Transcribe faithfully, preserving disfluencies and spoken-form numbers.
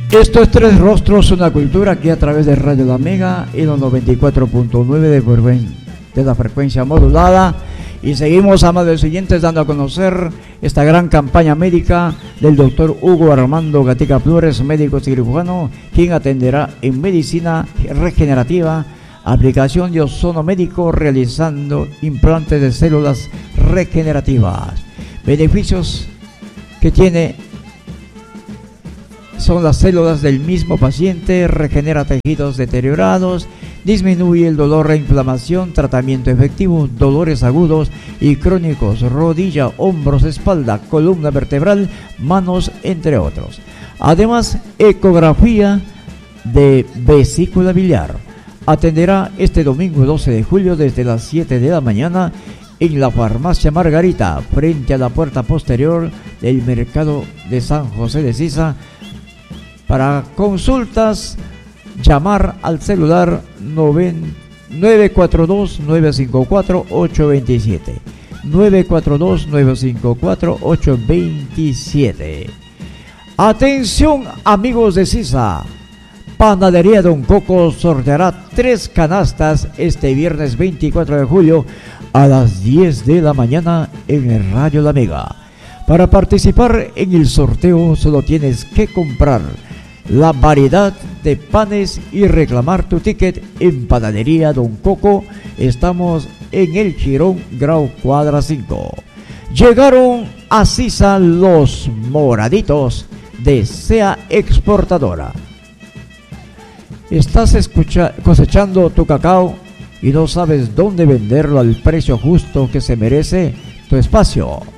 Esto es Tres Rostros, una cultura, aquí a través de Radio La Mega y los noventa y cuatro punto nueve de, de la frecuencia modulada. Y seguimos, amables oyentes, dando a conocer esta gran campaña médica del doctor Hugo Armando Gatica Flores, médico cirujano, quien atenderá en medicina regenerativa, aplicación de ozono médico, realizando implantes de células regenerativas. Beneficios que tiene son las células del mismo paciente, regenera tejidos deteriorados, disminuye el dolor e inflamación, tratamiento efectivo, dolores agudos y crónicos, rodilla, hombros, espalda, columna vertebral, manos, entre otros. Además, ecografía de vesícula biliar. Atenderá este domingo doce de julio desde las siete de la mañana en la Farmacia Margarita, frente a la puerta posterior del Mercado de San José de Sisa. Para consultas, llamar al celular nueve cuatro dos, nueve cinco cuatro, ocho dos siete. nueve cuatro dos, nueve cinco cuatro, ocho dos siete. Atención, amigos de Sisa. Panadería Don Coco sorteará tres canastas este viernes veinticuatro de julio a las diez de la mañana en el Radio La Mega. Para participar en el sorteo solo tienes que comprar la variedad de panes y reclamar tu ticket en Panadería Don Coco. Estamos en el Chirón Grau Cuadra cinco. Llegaron a Sisa los moraditos de Sea Exportadora. Estás escucha- cosechando tu cacao y no sabes dónde venderlo al precio justo que se merece. Tu espacio